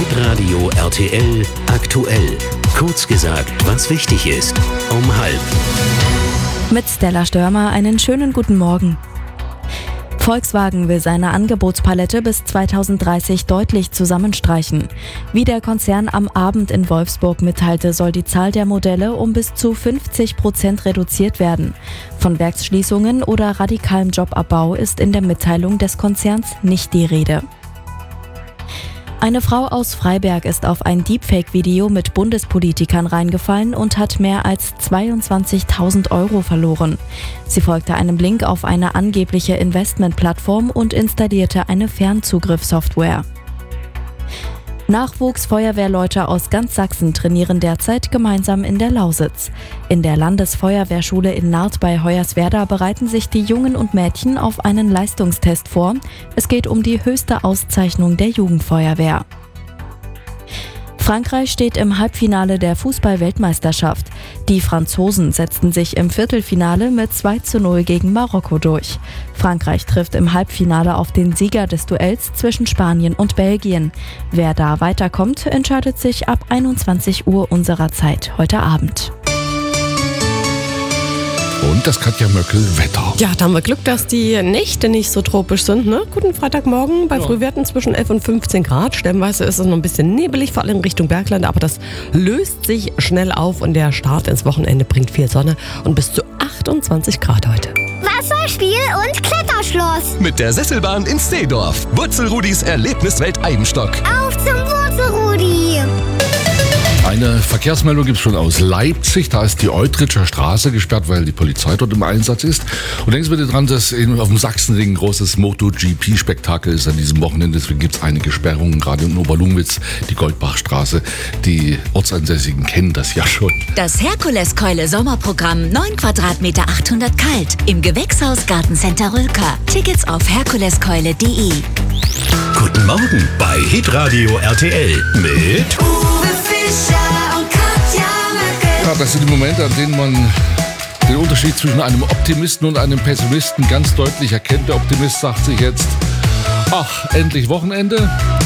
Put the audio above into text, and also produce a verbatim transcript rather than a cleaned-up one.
Hitradio R T L aktuell. Kurz gesagt, was wichtig ist. Um halb. Mit Stella Störmer einen schönen guten Morgen. Volkswagen will seine Angebotspalette bis zweitausenddreißig deutlich zusammenstreichen. Wie der Konzern am Abend in Wolfsburg mitteilte, soll die Zahl der Modelle um bis zu fünfzig Prozent reduziert werden. Von Werksschließungen oder radikalem Jobabbau ist in der Mitteilung des Konzerns nicht die Rede. Eine Frau aus Freiberg ist auf ein Deepfake-Video mit Bundespolitikern reingefallen und hat mehr als zweiundzwanzigtausend Euro verloren. Sie folgte einem Link auf eine angebliche Investmentplattform und installierte eine Fernzugriffssoftware. Nachwuchsfeuerwehrleute aus ganz Sachsen trainieren derzeit gemeinsam in der Lausitz. In der Landesfeuerwehrschule in Naht bei Hoyerswerda bereiten sich die Jungen und Mädchen auf einen Leistungstest vor. Es geht um die höchste Auszeichnung der Jugendfeuerwehr. Frankreich steht im Halbfinale der Fußball-Weltmeisterschaft. Die Franzosen setzten sich im Viertelfinale mit zwei zu null gegen Marokko durch. Frankreich trifft im Halbfinale auf den Sieger des Duells zwischen Spanien und Belgien. Wer da weiterkommt, entscheidet sich ab einundzwanzig Uhr unserer Zeit heute Abend. Und das Katja Möckel Wetter. Ja, da haben wir Glück, dass die Nächte nicht so tropisch sind. Ne? Guten Freitagmorgen bei ja. Frühwerten zwischen elf und fünfzehn Grad. Stellenweise ist es noch ein bisschen nebelig, vor allem Richtung Bergland. Aber das löst sich schnell auf und der Start ins Wochenende bringt viel Sonne und bis zu achtundzwanzig Grad heute. Wasserspiel und Kletterschloss. Mit der Sesselbahn in Seedorf. Wurzelrudis Erlebniswelt Eibenstock. Auf zum Wurzelrudi. Eine Verkehrsmeldung gibt es schon aus Leipzig. Da ist die Eutritscher Straße gesperrt, weil die Polizei dort im Einsatz ist. Und denken Sie bitte dran, dass in, auf dem Sachsenring ein großes MotoGP-Spektakel ist an diesem Wochenende. Deswegen gibt es einige Sperrungen, gerade in Oberlungwitz, die Goldbachstraße. Die Ortsansässigen kennen das ja schon. Das Herkules-Keule-Sommerprogramm, neun Quadratmeter, achthundert kalt. Im Gewächshaus Gartencenter Rülker. Tickets auf herkuleskeule punkt de. Guten Morgen bei Hitradio R T L mit Ja, das sind die Momente, an denen man den Unterschied zwischen einem Optimisten und einem Pessimisten ganz deutlich erkennt. Der Optimist sagt sich jetzt, ach, endlich Wochenende.